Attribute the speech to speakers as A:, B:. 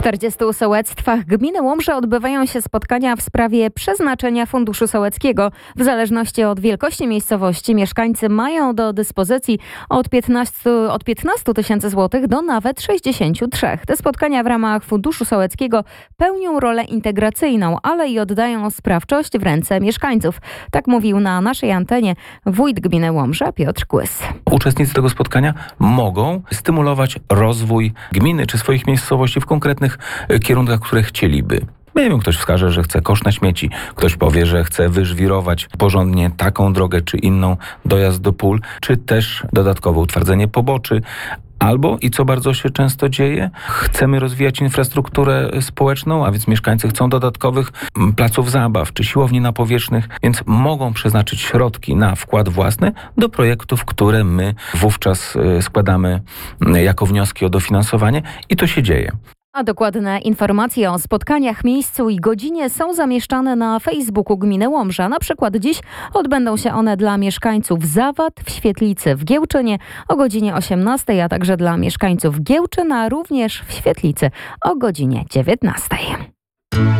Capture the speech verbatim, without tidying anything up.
A: czterdziestu sołectwach gminy Łomża odbywają się spotkania w sprawie przeznaczenia Funduszu Sołeckiego. W zależności od wielkości miejscowości mieszkańcy mają do dyspozycji od piętnastu, od piętnastu tysięcy złotych do nawet sześćdziesięciu trzech. Te spotkania w ramach Funduszu Sołeckiego pełnią rolę integracyjną, ale i oddają sprawczość w ręce mieszkańców. Tak mówił na naszej antenie wójt gminy Łomża Piotr Kłys.
B: Uczestnicy tego spotkania mogą stymulować rozwój gminy czy swoich miejscowości w konkretnych kierunkach, które chcieliby. Nie wiem, ktoś wskaże, że chce kosz na śmieci, ktoś powie, że chce wyżwirować porządnie taką drogę czy inną, dojazd do pól, czy też dodatkowe utwardzenie poboczy. Albo, i co bardzo się często dzieje, chcemy rozwijać infrastrukturę społeczną, a więc mieszkańcy chcą dodatkowych placów zabaw czy siłowni napowietrznych, więc mogą przeznaczyć środki na wkład własny do projektów, które my wówczas składamy jako wnioski o dofinansowanie i to się dzieje.
A: A dokładne informacje o spotkaniach, miejscu i godzinie są zamieszczane na Facebooku gminy Łomża. Na przykład dziś odbędą się one dla mieszkańców Zawad w Świetlicy w Giełczynie o godzinie osiemnastej, a także dla mieszkańców Giełczyna również w Świetlicy o godzinie dziewiętnastej.